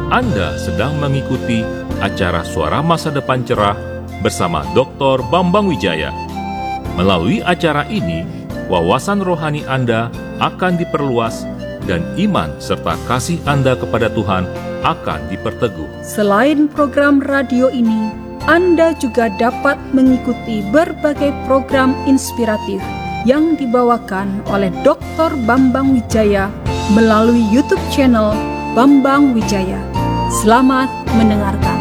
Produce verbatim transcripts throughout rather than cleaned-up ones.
Anda sedang mengikuti acara Suara Masa Depan Cerah bersama doktor Bambang Wijaya. Melalui acara ini, wawasan rohani Anda akan diperluas dan iman serta kasih Anda kepada Tuhan akan diperteguh. Selain program radio ini, Anda juga dapat mengikuti berbagai program inspiratif yang dibawakan oleh doktor Bambang Wijaya melalui YouTube channel Bambang Wijaya. Selamat mendengarkan.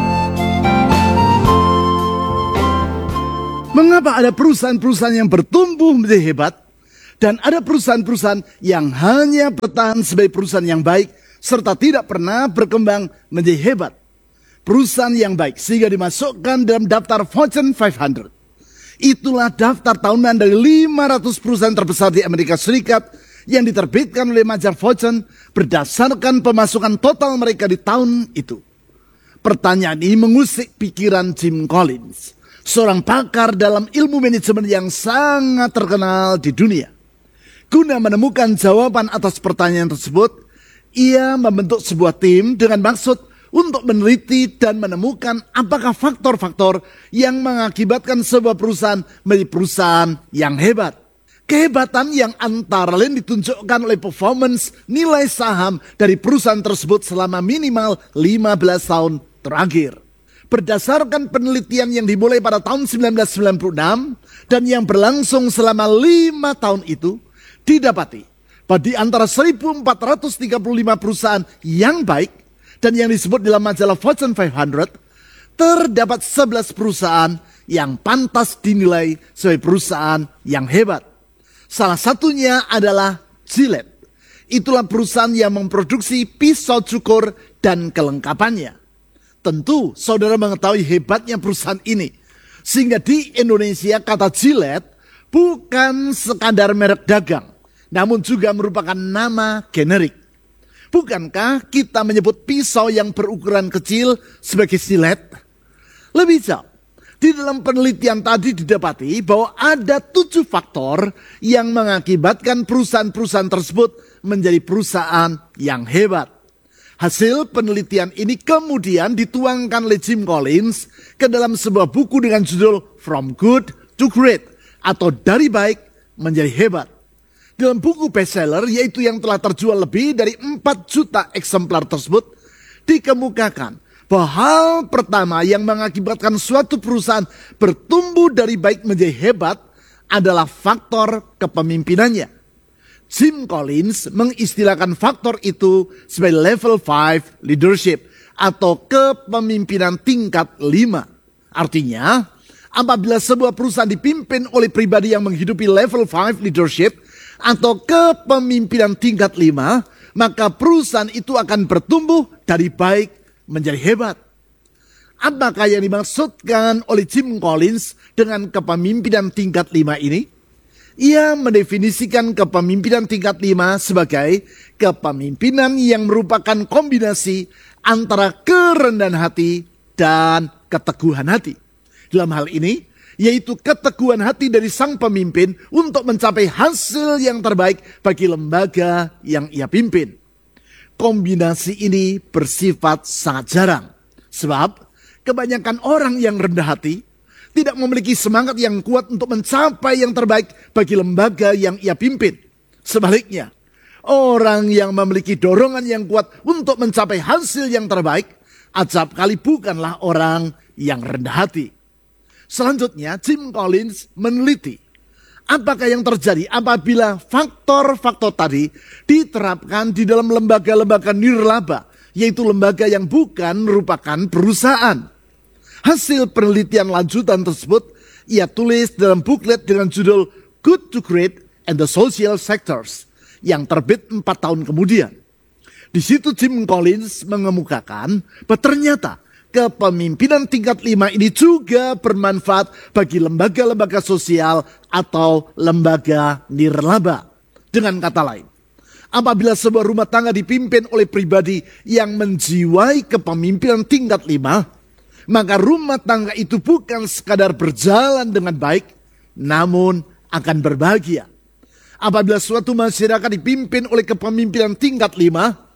Mengapa ada perusahaan-perusahaan yang bertumbuh menjadi hebat dan ada perusahaan-perusahaan yang hanya bertahan sebagai perusahaan yang baik serta tidak pernah berkembang menjadi hebat? Perusahaan yang baik sehingga dimasukkan dalam daftar Fortune lima ratus. Itulah daftar tahunan dari lima ratus perusahaan terbesar di Amerika Serikat yang diterbitkan oleh majalah Fortune berdasarkan pemasukan total mereka di tahun itu. Pertanyaan ini mengusik pikiran Jim Collins, seorang pakar dalam ilmu manajemen yang sangat terkenal di dunia. Guna menemukan jawaban atas pertanyaan tersebut, ia membentuk sebuah tim dengan maksud untuk meneliti dan menemukan apakah faktor-faktor yang mengakibatkan sebuah perusahaan menjadi perusahaan yang hebat. Kehebatan yang antara lain ditunjukkan oleh performance nilai saham dari perusahaan tersebut selama minimal lima belas tahun terakhir. Berdasarkan penelitian yang dimulai pada tahun seribu sembilan ratus sembilan puluh enam dan yang berlangsung selama lima tahun itu, didapati bahwa di antara seribu empat ratus tiga puluh lima perusahaan yang baik dan yang disebut dalam majalah Fortune lima ratus, terdapat sebelas perusahaan yang pantas dinilai sebagai perusahaan yang hebat. Salah satunya adalah Gillette. Itulah perusahaan yang memproduksi pisau cukur dan kelengkapannya. Tentu saudara mengetahui hebatnya perusahaan ini. Sehingga di Indonesia kata Gillette bukan sekadar merek dagang, namun juga merupakan nama generik. Bukankah kita menyebut pisau yang berukuran kecil sebagai Gillette? Lebih jauh, di dalam penelitian tadi didapati bahwa ada tujuh faktor yang mengakibatkan perusahaan-perusahaan tersebut menjadi perusahaan yang hebat. Hasil penelitian ini kemudian dituangkan oleh Jim Collins ke dalam sebuah buku dengan judul From Good to Great atau Dari Baik Menjadi Hebat. Dalam buku bestseller, yaitu yang telah terjual lebih dari empat juta eksemplar tersebut, dikemukakan bahwa hal pertama yang mengakibatkan suatu perusahaan bertumbuh dari baik menjadi hebat adalah faktor kepemimpinannya. Jim Collins mengistilahkan faktor itu sebagai level lima leadership atau kepemimpinan tingkat lima. Artinya, apabila sebuah perusahaan dipimpin oleh pribadi yang menghidupi level lima leadership atau kepemimpinan tingkat lima, maka perusahaan itu akan bertumbuh dari baik menjadi hebat. Apakah yang dimaksudkan oleh Jim Collins dengan kepemimpinan tingkat lima ini? Ia mendefinisikan kepemimpinan tingkat lima sebagai kepemimpinan yang merupakan kombinasi antara kerendahan hati dan keteguhan hati. Dalam hal ini, yaitu keteguhan hati dari sang pemimpin untuk mencapai hasil yang terbaik bagi lembaga yang ia pimpin. Kombinasi ini bersifat sangat jarang. Sebab kebanyakan orang yang rendah hati tidak memiliki semangat yang kuat untuk mencapai yang terbaik bagi lembaga yang ia pimpin. Sebaliknya, orang yang memiliki dorongan yang kuat untuk mencapai hasil yang terbaik, acap kali bukanlah orang yang rendah hati. Selanjutnya, Jim Collins meneliti apakah yang terjadi apabila faktor-faktor tadi diterapkan di dalam lembaga-lembaga nirlaba, yaitu lembaga yang bukan merupakan perusahaan. Hasil penelitian lanjutan tersebut ia tulis dalam buklet dengan judul Good to Great and the Social Sectors yang terbit empat tahun kemudian. Di situ Jim Collins mengemukakan bahwa ternyata kepemimpinan tingkat lima ini juga bermanfaat bagi lembaga-lembaga sosial atau lembaga nirlaba. Dengan kata lain, apabila sebuah rumah tangga dipimpin oleh pribadi yang menjiwai kepemimpinan tingkat lima, maka rumah tangga itu bukan sekadar berjalan dengan baik, namun akan berbahagia. Apabila suatu masyarakat dipimpin oleh kepemimpinan tingkat lima,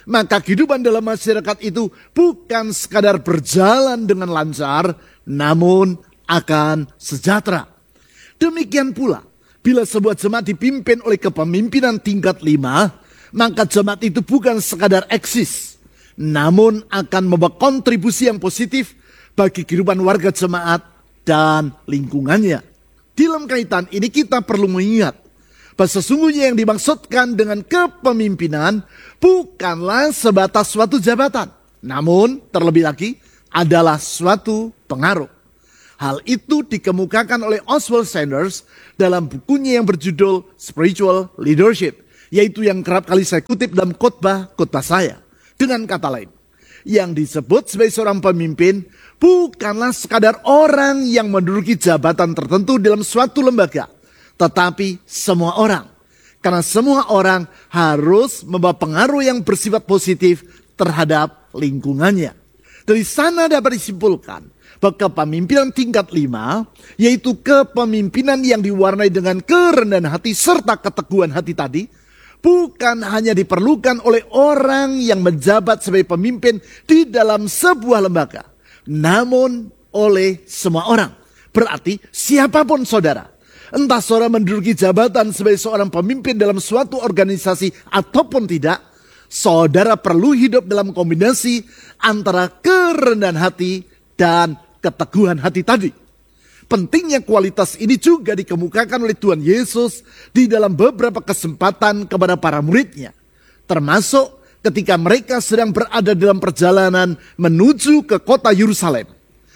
maka kehidupan dalam masyarakat itu bukan sekadar berjalan dengan lancar, namun akan sejahtera. Demikian pula, bila sebuah jemaat dipimpin oleh kepemimpinan tingkat lima, maka jemaat itu bukan sekadar eksis, namun akan membawa kontribusi yang positif bagi kehidupan warga jemaat dan lingkungannya. Dalam kaitan ini kita perlu mengingat bahwa sesungguhnya yang dimaksudkan dengan kepemimpinan bukanlah sebatas suatu jabatan, namun terlebih lagi adalah suatu pengaruh. Hal itu dikemukakan oleh Oswald Sanders dalam bukunya yang berjudul Spiritual Leadership, yaitu yang kerap kali saya kutip dalam khotbah-khotbah saya. Dengan kata lain, yang disebut sebagai seorang pemimpin bukanlah sekadar orang yang menduduki jabatan tertentu dalam suatu lembaga, tetapi semua orang. Karena semua orang harus membawa pengaruh yang bersifat positif terhadap lingkungannya. Dari sana dapat disimpulkan bahwa kepemimpinan tingkat lima, yaitu kepemimpinan yang diwarnai dengan kerendahan hati serta keteguhan hati tadi, bukan hanya diperlukan oleh orang yang menjabat sebagai pemimpin di dalam sebuah lembaga, namun oleh semua orang. Berarti siapapun saudara, entah saudara menduduki jabatan sebagai seorang pemimpin dalam suatu organisasi ataupun tidak, saudara perlu hidup dalam kombinasi antara kerendahan hati dan keteguhan hati tadi. Pentingnya kualitas ini juga dikemukakan oleh Tuhan Yesus di dalam beberapa kesempatan kepada para muridnya. Termasuk ketika mereka sedang berada dalam perjalanan menuju ke kota Yerusalem.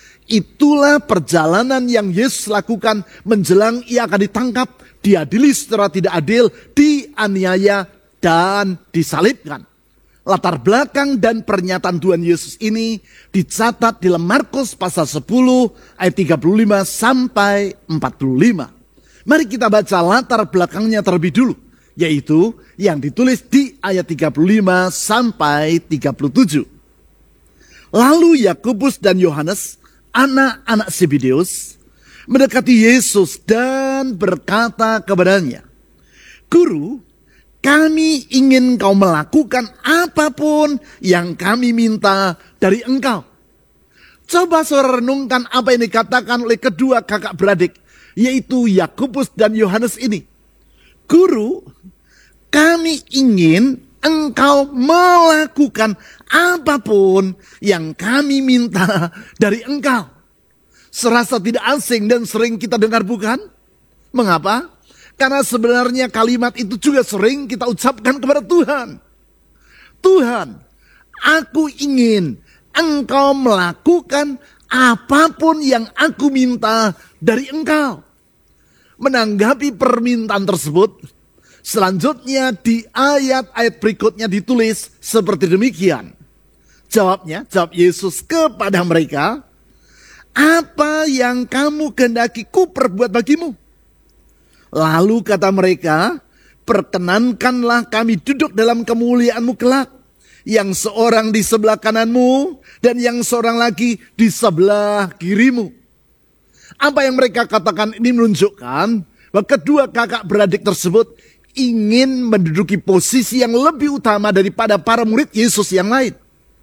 Itulah perjalanan yang Yesus lakukan menjelang ia akan ditangkap, diadili secara tidak adil, dianiaya, dan disalibkan. Latar belakang dan pernyataan Tuhan Yesus ini dicatat di dalam Markus pasal sepuluh ayat tiga puluh lima sampai empat puluh lima. Mari kita baca latar belakangnya terlebih dulu, yaitu yang ditulis di ayat tiga puluh lima sampai tiga puluh tujuh. Lalu Yakobus dan Yohanes, anak-anak Zebedeus, mendekati Yesus dan berkata kepadanya, "Guru, kami ingin kau melakukan apapun yang kami minta dari engkau." Coba saudara renungkan apa yang dikatakan oleh kedua kakak beradik, yaitu Yakobus dan Yohanes ini. "Guru, kami ingin engkau melakukan apapun yang kami minta dari engkau." Serasa tidak asing dan sering kita dengar, bukan? Mengapa? Karena sebenarnya kalimat itu juga sering kita ucapkan kepada Tuhan. "Tuhan, aku ingin engkau melakukan apapun yang aku minta dari engkau." Menanggapi permintaan tersebut, selanjutnya di ayat-ayat berikutnya ditulis seperti demikian. Jawabnya, jawab Yesus kepada mereka, "Apa yang kamu kehendaki ku perbuat bagimu?" Lalu kata mereka, "Perkenankanlah kami duduk dalam kemuliaan-Mu kelak, yang seorang di sebelah kananmu dan yang seorang lagi di sebelah kirimu." Apa yang mereka katakan ini menunjukkan bahwa kedua kakak beradik tersebut ingin menduduki posisi yang lebih utama daripada para murid Yesus yang lain.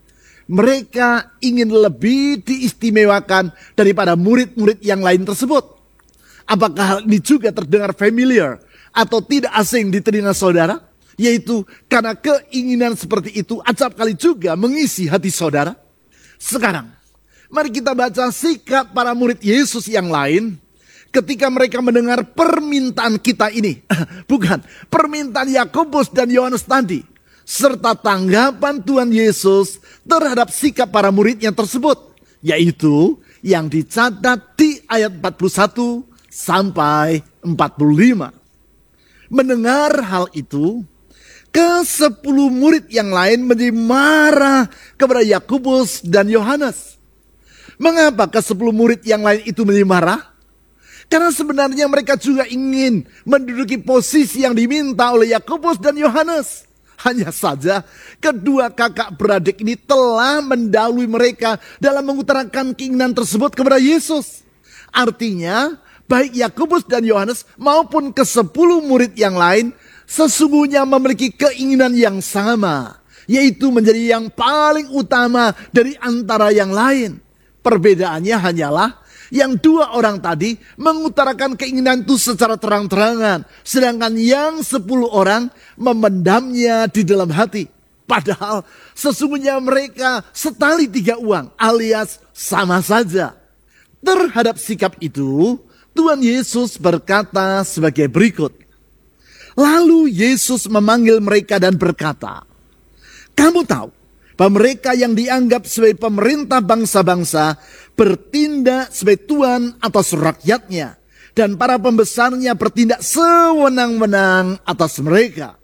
Mereka ingin lebih diistimewakan daripada murid-murid yang lain tersebut. Apakah hal ini juga terdengar familiar atau tidak asing di telinga saudara? Yaitu karena keinginan seperti itu acap kali juga mengisi hati saudara. Sekarang, mari kita baca sikap para murid Yesus yang lain ketika mereka mendengar permintaan kita ini. Bukan, permintaan Yakobus dan Yohanes tadi. Serta tanggapan Tuhan Yesus terhadap sikap para muridnya tersebut. Yaitu yang dicatat di ayat empat puluh satu sampai empat puluh lima. Mendengar hal itu, kesepuluh murid yang lain menjadi marah kepada Yakobus dan Yohanes. Mengapa kesepuluh murid yang lain itu menjadi marah? Karena sebenarnya mereka juga ingin menduduki posisi yang diminta oleh Yakobus dan Yohanes. Hanya saja kedua kakak beradik ini telah mendahului mereka dalam mengutarakan keinginan tersebut kepada Yesus. Artinya, baik Yakobus dan Yohanes maupun kesepuluh murid yang lain sesungguhnya memiliki keinginan yang sama, yaitu menjadi yang paling utama dari antara yang lain. Perbedaannya hanyalah yang dua orang tadi mengutarakan keinginan itu secara terang-terangan, sedangkan yang sepuluh orang memendamnya di dalam hati. Padahal sesungguhnya mereka setali tiga uang, alias sama saja. Terhadap sikap itu, Tuhan Yesus berkata sebagai berikut. Lalu Yesus memanggil mereka dan berkata, kamu tahu bahwa mereka yang dianggap sebagai pemerintah bangsa-bangsa bertindak sebagai tuan atas rakyatnya, dan para pembesarnya bertindak sewenang-wenang atas mereka.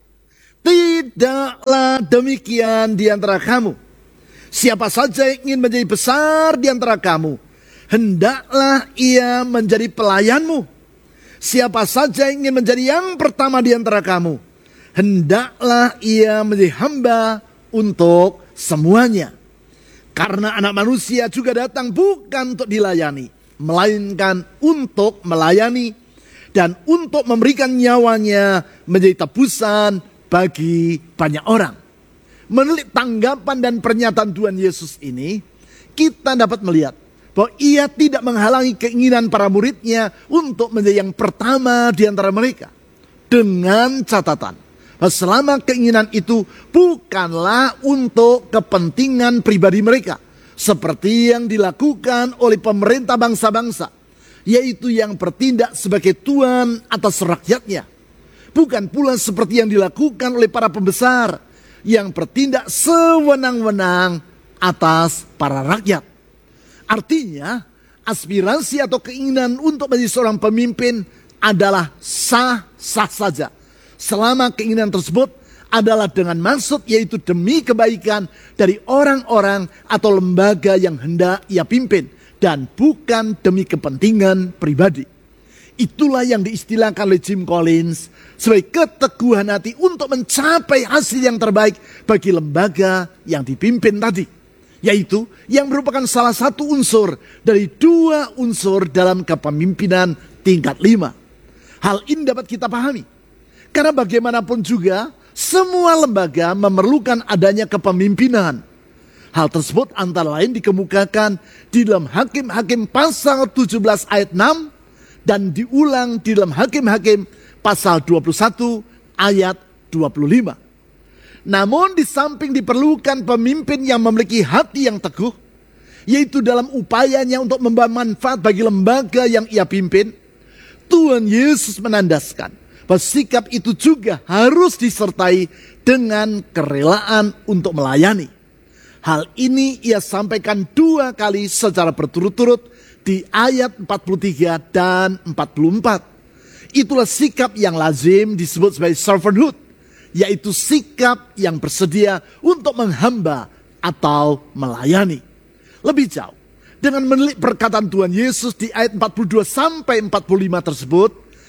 Tidaklah demikian di antara kamu. Siapa saja yang ingin menjadi besar di antara kamu, hendaklah ia menjadi pelayanmu. Siapa saja yang ingin menjadi yang pertama di antara kamu, hendaklah ia menjadi hamba untuk semuanya. Karena anak manusia juga datang bukan untuk dilayani, melainkan untuk melayani dan untuk memberikan nyawanya menjadi tebusan bagi banyak orang. Menilik tanggapan dan pernyataan Tuhan Yesus ini, kita dapat melihat bahwa ia tidak menghalangi keinginan para muridnya untuk menjadi yang pertama di antara mereka. Dengan catatan, bahwa selama keinginan itu bukanlah untuk kepentingan pribadi mereka, seperti yang dilakukan oleh pemerintah bangsa-bangsa, yaitu yang bertindak sebagai tuan atas rakyatnya. Bukan pula seperti yang dilakukan oleh para pembesar, yang bertindak sewenang-wenang atas para rakyat. Artinya, aspirasi atau keinginan untuk menjadi seorang pemimpin adalah sah-sah saja, selama keinginan tersebut adalah dengan maksud, yaitu demi kebaikan dari orang-orang atau lembaga yang hendak ia pimpin, dan bukan demi kepentingan pribadi. Itulah yang diistilahkan oleh Jim Collins sebagai keteguhan hati untuk mencapai hasil yang terbaik bagi lembaga yang dipimpin tadi, yaitu yang merupakan salah satu unsur dari dua unsur dalam kepemimpinan tingkat lima. Hal ini dapat kita pahami karena bagaimanapun juga semua lembaga memerlukan adanya kepemimpinan. Hal tersebut antara lain dikemukakan di dalam Hakim-Hakim pasal tujuh belas ayat enam dan diulang di dalam Hakim-Hakim pasal dua puluh satu ayat dua puluh lima. Namun di samping diperlukan pemimpin yang memiliki hati yang teguh, yaitu dalam upayanya untuk membawa manfaat bagi lembaga yang ia pimpin, Tuhan Yesus menandaskan bahwa sikap itu juga harus disertai dengan kerelaan untuk melayani. Hal ini ia sampaikan dua kali secara berturut-turut di ayat empat puluh tiga dan empat puluh empat. Itulah sikap yang lazim disebut sebagai servanthood, yaitu sikap yang bersedia untuk menghamba atau melayani. Lebih jauh, dengan menilik perkataan Tuhan Yesus di ayat empat puluh dua sampai empat puluh lima tersebut,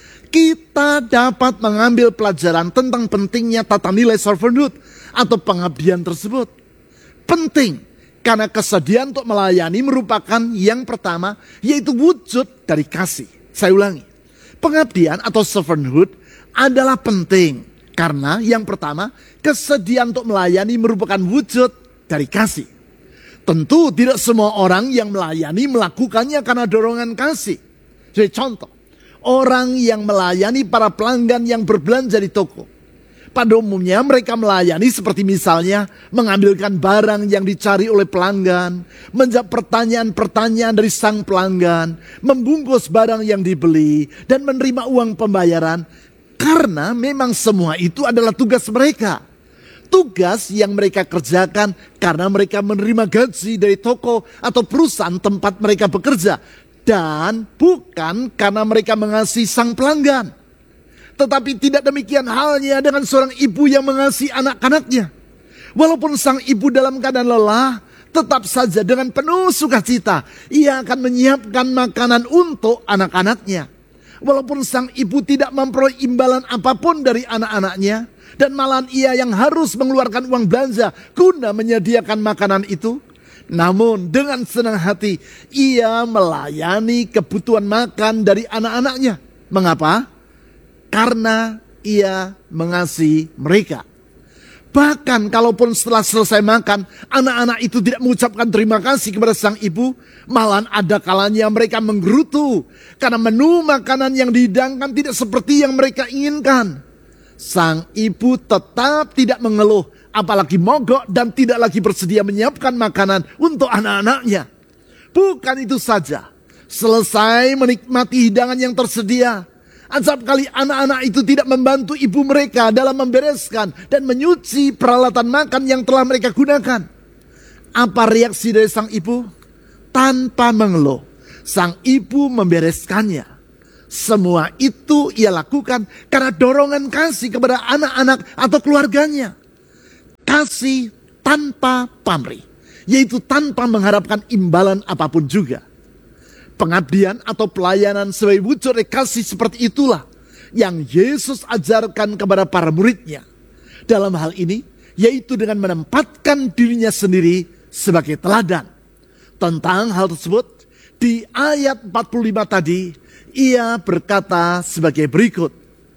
kita dapat mengambil pelajaran tentang pentingnya tata nilai servanthood atau pengabdian tersebut. Penting, karena kesediaan untuk melayani merupakan yang pertama, yaitu wujud dari kasih. Saya ulangi, pengabdian atau servanthood adalah penting, karena yang pertama, kesediaan untuk melayani merupakan wujud dari kasih. Tentu tidak semua orang yang melayani melakukannya karena dorongan kasih. Jadi contoh, orang yang melayani para pelanggan yang berbelanja di toko, pada umumnya mereka melayani seperti misalnya mengambilkan barang yang dicari oleh pelanggan, menjawab pertanyaan-pertanyaan dari sang pelanggan, membungkus barang yang dibeli, dan menerima uang pembayaran. Karena memang semua itu adalah tugas mereka. Tugas yang mereka kerjakan karena mereka menerima gaji dari toko atau perusahaan tempat mereka bekerja. Dan bukan karena mereka mengasihi sang pelanggan. Tetapi tidak demikian halnya dengan seorang ibu yang mengasihi anak-anaknya. Walaupun sang ibu dalam keadaan lelah, tetap saja dengan penuh sukacita ia akan menyiapkan makanan untuk anak-anaknya. Walaupun sang ibu tidak memperoleh imbalan apapun dari anak-anaknya, dan malahan ia yang harus mengeluarkan uang belanja guna menyediakan makanan itu, namun dengan senang hati ia melayani kebutuhan makan dari anak-anaknya. Mengapa? Karena ia mengasihi mereka. Bahkan kalaupun setelah selesai makan, anak-anak itu tidak mengucapkan terima kasih kepada sang ibu, malahan ada kalanya mereka menggerutu karena menu makanan yang dihidangkan tidak seperti yang mereka inginkan. Sang ibu tetap tidak mengeluh, apalagi mogok dan tidak lagi bersedia menyiapkan makanan untuk anak-anaknya. Bukan itu saja, selesai menikmati hidangan yang tersedia, acap kali anak-anak itu tidak membantu ibu mereka dalam membereskan dan menyuci peralatan makan yang telah mereka gunakan. Apa reaksi dari sang ibu? Tanpa mengeluh, sang ibu membereskannya. Semua itu ia lakukan karena dorongan kasih kepada anak-anak atau keluarganya. Kasih tanpa pamrih, yaitu tanpa mengharapkan imbalan apapun juga. Pengabdian atau pelayanan sebagai wujud kasih seperti itulah yang Yesus ajarkan kepada para muridnya. Dalam hal ini, yaitu dengan menempatkan dirinya sendiri sebagai teladan. Tentang hal tersebut, di ayat empat puluh lima tadi, ia berkata sebagai berikut.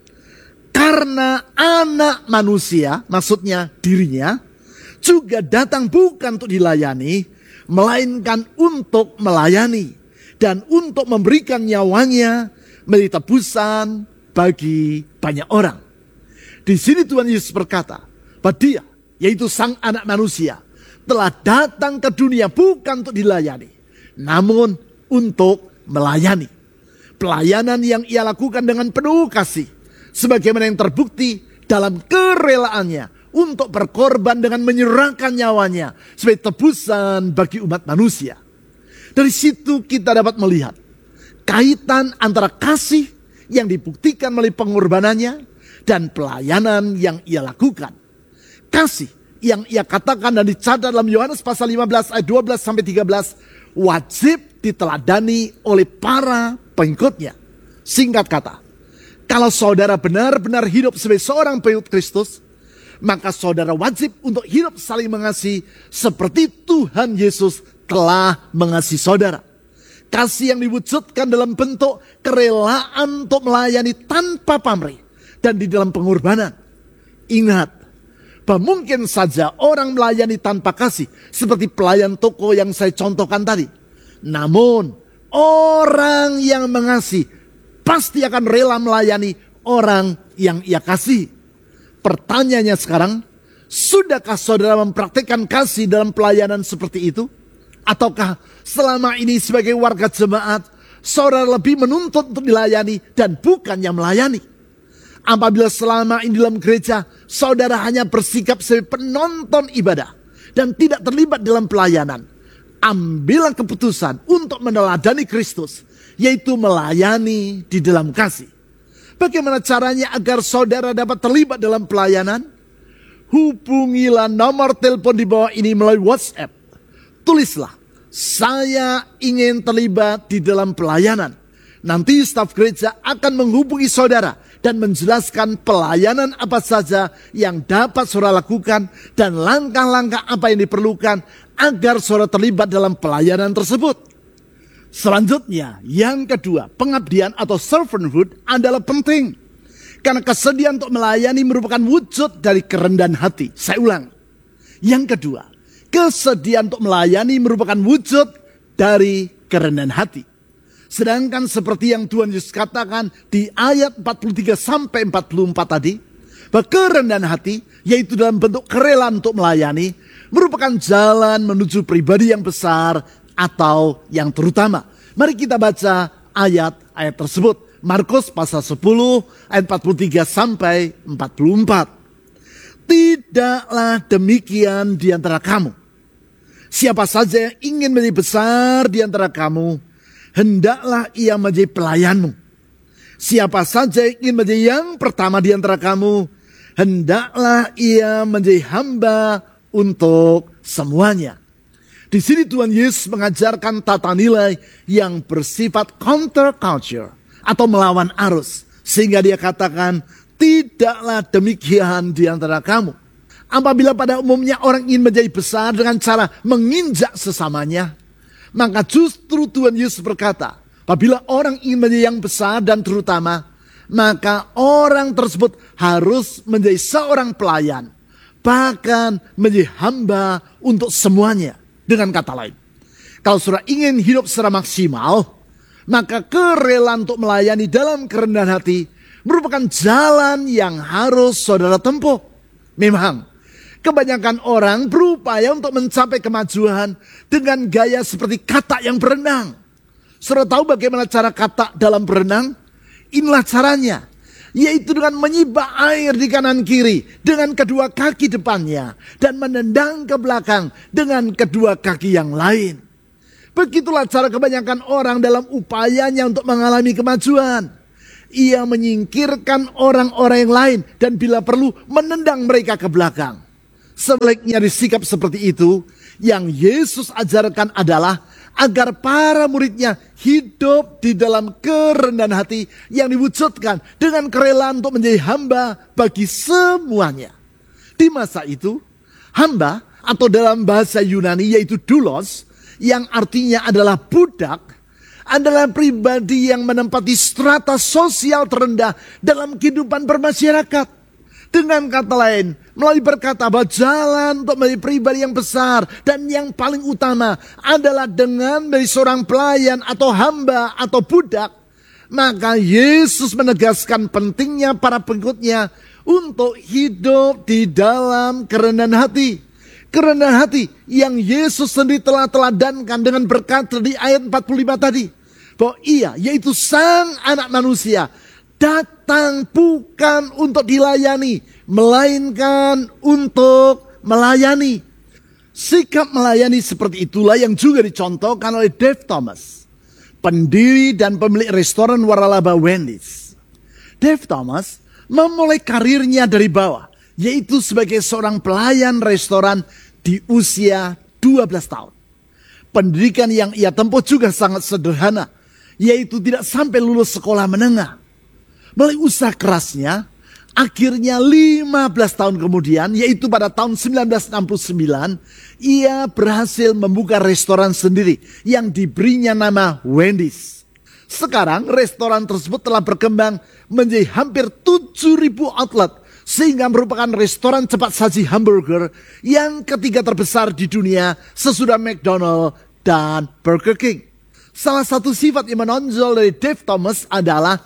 Karena anak manusia, maksudnya dirinya, juga datang bukan untuk dilayani, melainkan untuk melayani. Dan untuk memberikan nyawanya menjadi tebusan bagi banyak orang. Di sini Tuhan Yesus berkata, bahwa Dia, yaitu Sang Anak Manusia, telah datang ke dunia bukan untuk dilayani, namun untuk melayani. Pelayanan yang ia lakukan dengan penuh kasih, sebagaimana yang terbukti dalam kerelaannya untuk berkorban dengan menyerahkan nyawanya sebagai tebusan bagi umat manusia. Dari situ kita dapat melihat kaitan antara kasih yang dibuktikan melalui pengorbanannya dan pelayanan yang ia lakukan. Kasih yang ia katakan dan dicatat dalam Yohanes pasal lima belas ayat dua belas sampai tiga belas wajib diteladani oleh para pengikutnya. Singkat kata, kalau saudara benar-benar hidup sebagai seorang pengikut Kristus, maka saudara wajib untuk hidup saling mengasihi seperti Tuhan Yesus telah mengasihi saudara. Kasih yang diwujudkan dalam bentuk kerelaan untuk melayani tanpa pamrih dan di dalam pengorbanan. Ingat, bahwa mungkin saja orang melayani tanpa kasih seperti pelayan toko yang saya contohkan tadi. Namun, orang yang mengasihi pasti akan rela melayani orang yang ia kasih. Pertanyaannya sekarang, sudahkah saudara mempraktikkan kasih dalam pelayanan seperti itu? Ataukah selama ini sebagai warga jemaat, saudara lebih menuntut untuk dilayani dan bukan yang melayani? Apabila selama ini dalam gereja, saudara hanya bersikap sebagai penonton ibadah dan tidak terlibat dalam pelayanan, ambillah keputusan untuk meneladani Kristus, yaitu melayani di dalam kasih. Bagaimana caranya agar saudara dapat terlibat dalam pelayanan? Hubungilah nomor telepon di bawah ini melalui WhatsApp. Tulislah, saya ingin terlibat di dalam pelayanan. Nanti staf gereja akan menghubungi saudara dan menjelaskan pelayanan apa saja yang dapat saudara lakukan dan langkah-langkah apa yang diperlukan agar saudara terlibat dalam pelayanan tersebut. Selanjutnya, yang kedua, pengabdian atau servanthood adalah penting. Karena kesediaan untuk melayani merupakan wujud dari kerendahan hati. Saya ulang. Yang kedua, kesediaan untuk melayani merupakan wujud dari kerendahan hati. Sedangkan seperti yang Tuhan Yesus katakan di ayat empat puluh tiga sampai empat puluh empat tadi, bahwa kerendahan hati, yaitu dalam bentuk kerelaan untuk melayani, merupakan jalan menuju pribadi yang besar atau yang terutama. Mari kita baca ayat-ayat tersebut. Markus pasal sepuluh ayat empat puluh tiga sampai empat puluh empat. Tidaklah demikian di antara kamu. Siapa saja yang ingin menjadi besar di antara kamu, hendaklah ia menjadi pelayanmu. Siapa saja yang ingin menjadi yang pertama di antara kamu, hendaklah ia menjadi hamba untuk semuanya. Di sini Tuhan Yesus mengajarkan tata nilai yang bersifat counterculture atau melawan arus. Sehingga dia katakan, tidaklah demikian di antara kamu. Apabila pada umumnya orang ingin menjadi besar dengan cara menginjak sesamanya, maka justru Tuhan Yesus berkata, apabila orang ingin menjadi yang besar dan terutama, maka orang tersebut harus menjadi seorang pelayan. bahkan menjadi hamba untuk semuanya. Dengan kata lain, kalau saudara ingin hidup secara maksimal, maka kerelaan untuk melayani dalam kerendahan hati merupakan jalan yang harus saudara tempuh. Memang, kebanyakan orang berupaya untuk mencapai kemajuan dengan gaya seperti katak yang berenang. Saudara tahu bagaimana cara katak dalam berenang? Inilah caranya, yaitu dengan menyibak air di kanan kiri dengan kedua kaki depannya dan menendang ke belakang dengan kedua kaki yang lain. Begitulah cara kebanyakan orang dalam upayanya untuk mengalami kemajuan. Ia menyingkirkan orang-orang yang lain dan bila perlu menendang mereka ke belakang. Sebaliknya disikap seperti itu, yang Yesus ajarkan adalah agar para muridnya hidup di dalam kerendahan hati yang diwujudkan dengan kerelaan untuk menjadi hamba bagi semuanya. Di masa itu, hamba atau dalam bahasa Yunani yaitu doulos, yang artinya adalah budak, adalah pribadi yang menempati strata sosial terendah dalam kehidupan bermasyarakat. Dengan kata lain, melalui berkata bahwa jalan untuk menjadi pribadi yang besar dan yang paling utama adalah dengan menjadi seorang pelayan atau hamba atau budak, maka Yesus menegaskan pentingnya para pengikutnya untuk hidup di dalam kerendahan hati. Kerendahan hati yang Yesus sendiri telah teladankan dengan berkata di ayat empat puluh lima tadi, bahwa ia, yaitu Sang Anak Manusia, datang bukan untuk dilayani, melainkan untuk melayani. Sikap melayani seperti itulah yang juga dicontohkan oleh Dave Thomas, pendiri dan pemilik restoran waralaba Wendy's. Dave Thomas memulai karirnya dari bawah, yaitu sebagai seorang pelayan restoran di usia dua belas tahun. Pendidikan yang ia tempuh juga sangat sederhana, yaitu tidak sampai lulus sekolah menengah. Melalui usaha kerasnya, akhirnya lima belas tahun kemudian, yaitu pada tahun sembilan belas enam puluh sembilan, ia berhasil membuka restoran sendiri yang diberinya nama Wendy's. Sekarang restoran tersebut telah berkembang menjadi hampir tujuh ribu outlet, sehingga merupakan restoran cepat saji hamburger yang ketiga terbesar di dunia sesudah McDonald dan Burger King. Salah satu sifat yang menonjol dari Dave Thomas adalah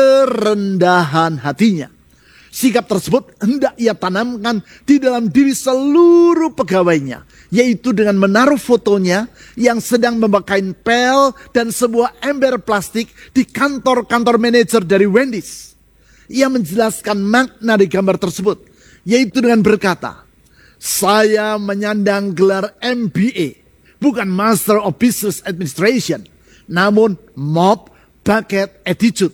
kerendahan hatinya. Sikap tersebut hendak ia tanamkan di dalam diri seluruh pegawainya, yaitu dengan menaruh fotonya yang sedang memakai pel dan sebuah ember plastik di kantor-kantor manajer dari Wendy's. Ia menjelaskan makna di gambar tersebut, yaitu dengan berkata, "Saya menyandang gelar M B A, bukan Master of Business Administration, namun Mop Bucket Attitude."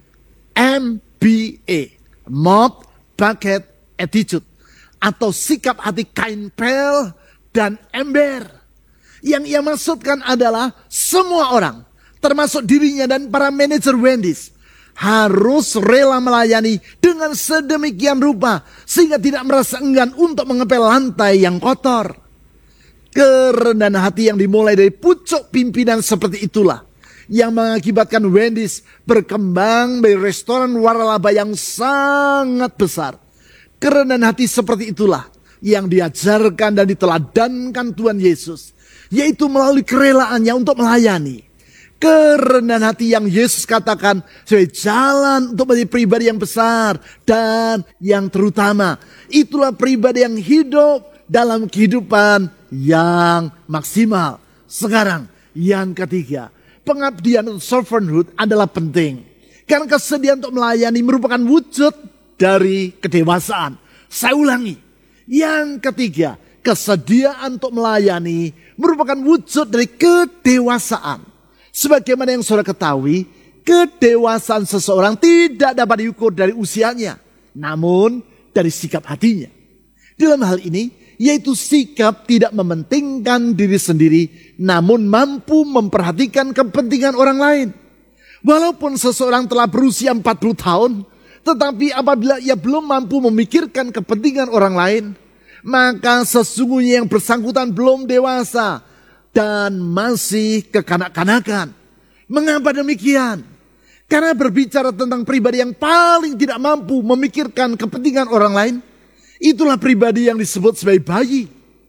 M B A, Mop Bucket Attitude, atau sikap hati kain pel dan ember. Yang ia maksudkan adalah semua orang, termasuk dirinya dan para manajer Wendy's, harus rela melayani dengan sedemikian rupa sehingga tidak merasa enggan untuk mengepel lantai yang kotor. Kerendahan hati yang dimulai dari pucuk pimpinan seperti itulah yang mengakibatkan Wendy's berkembang menjadi restoran waralaba yang sangat besar. Kerendahan hati seperti itulah yang diajarkan dan diteladankan Tuhan Yesus, yaitu melalui kerelaannya untuk melayani. Kerendahan hati yang Yesus katakan sebagai jalan untuk menjadi pribadi yang besar dan yang terutama. Itulah pribadi yang hidup dalam kehidupan yang maksimal. Sekarang yang ketiga, pengabdian atau servanthood adalah penting. Karena kesediaan untuk melayani merupakan wujud dari kedewasaan. Saya ulangi. Yang ketiga, kesediaan untuk melayani merupakan wujud dari kedewasaan. Sebagaimana yang saudara ketahui, kedewasaan seseorang tidak dapat diukur dari usianya, namun dari sikap hatinya. Dalam hal ini, yaitu sikap tidak mementingkan diri sendiri, namun mampu memperhatikan kepentingan orang lain. Walaupun seseorang telah berusia empat puluh tahun, tetapi apabila ia belum mampu memikirkan kepentingan orang lain, maka sesungguhnya yang bersangkutan belum dewasa dan masih kekanak-kanakan. Mengapa demikian? Karena berbicara tentang pribadi yang paling tidak mampu memikirkan kepentingan orang lain, Itulah pribadi yang disebut sebagai bayi.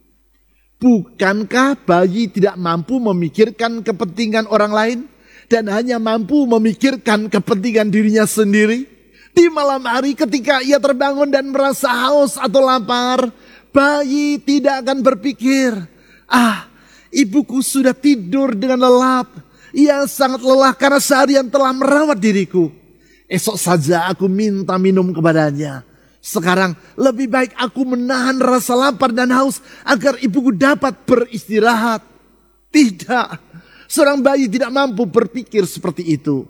Bukankah bayi tidak mampu memikirkan kepentingan orang lain dan hanya mampu memikirkan kepentingan dirinya sendiri? Di malam hari ketika ia terbangun dan merasa haus atau lapar, bayi tidak akan berpikir, ah, ibuku sudah tidur dengan lelap. Ia sangat lelah karena seharian telah merawat diriku. Esok saja aku minta minum kepadanya. Sekarang lebih baik aku menahan rasa lapar dan haus agar ibuku dapat beristirahat. Tidak, seorang bayi tidak mampu berpikir seperti itu.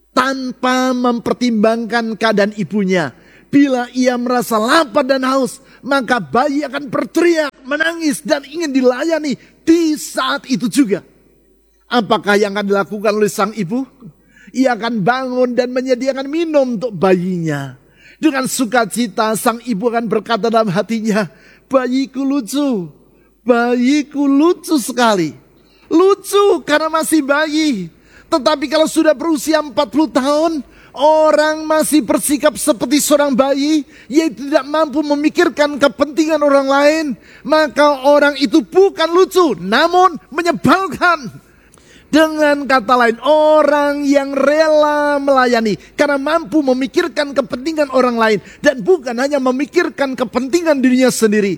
Tanpa mempertimbangkan keadaan ibunya. Bila ia merasa lapar dan haus, maka bayi akan berteriak, menangis dan ingin dilayani di saat itu juga. Apakah yang akan dilakukan oleh sang ibu? Ia akan bangun dan menyediakan minum untuk bayinya. Dengan sukacita sang ibu akan berkata dalam hatinya, bayiku lucu, bayiku lucu sekali. Lucu karena masih bayi. Tetapi kalau sudah berusia empat puluh tahun, orang masih bersikap seperti seorang bayi, yaitu tidak mampu memikirkan kepentingan orang lain, maka orang itu bukan lucu, namun menyebalkan. Dengan kata lain, orang yang rela melayani karena mampu memikirkan kepentingan orang lain dan bukan hanya memikirkan kepentingan dirinya sendiri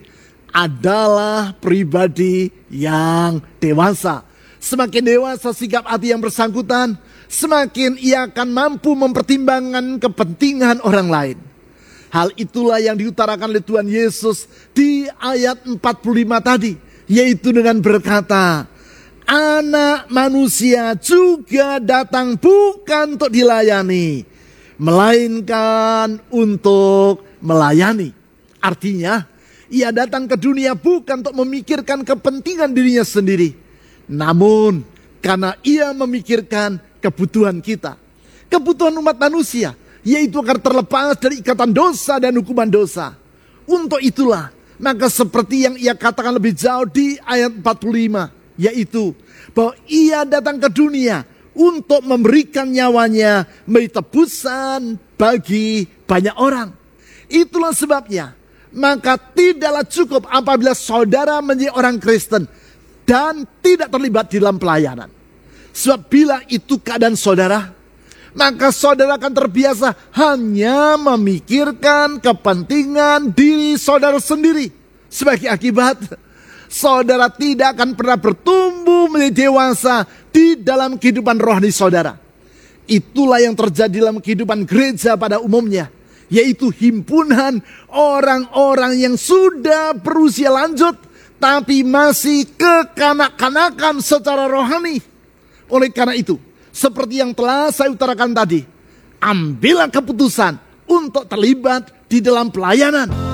adalah pribadi yang dewasa. Semakin dewasa sikap hati yang bersangkutan, semakin ia akan mampu mempertimbangkan kepentingan orang lain. Hal itulah yang diutarakan oleh Tuhan Yesus di ayat empat puluh lima tadi, yaitu dengan berkata, Anak manusia juga datang bukan untuk dilayani, melainkan untuk melayani. Artinya, ia datang ke dunia bukan untuk memikirkan kepentingan dirinya sendiri, namun karena ia memikirkan kebutuhan kita, kebutuhan umat manusia, yaitu agar terlepas dari ikatan dosa dan hukuman dosa. Untuk itulah, maka seperti yang ia katakan lebih jauh di ayat empat puluh lima, yaitu bahwa ia datang ke dunia untuk memberikan nyawanya menjadi tebusan bagi banyak orang. Itulah sebabnya, maka tidaklah cukup apabila saudara menjadi orang Kristen dan tidak terlibat di dalam pelayanan. Sebab bila itu keadaan saudara, maka saudara akan terbiasa hanya memikirkan kepentingan diri saudara sendiri. Sebagai akibat, saudara tidak akan pernah bertumbuh menjadi dewasa di dalam kehidupan rohani saudara. Itulah yang terjadi dalam kehidupan gereja pada umumnya, yaitu himpunan orang-orang yang sudah berusia lanjut tapi masih kekanak-kanakan secara rohani. Oleh karena itu, seperti yang telah saya utarakan tadi, ambillah keputusan untuk terlibat di dalam pelayanan.